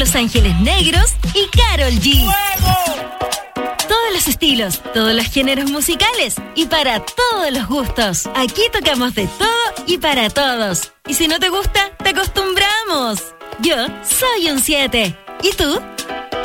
Los Ángeles Negros y Karol G. Todos los estilos, todos los géneros musicales y para todos los gustos. Aquí tocamos de todo y para todos. Y si no te gusta, te acostumbramos. Yo soy un 7. ¿Y tú?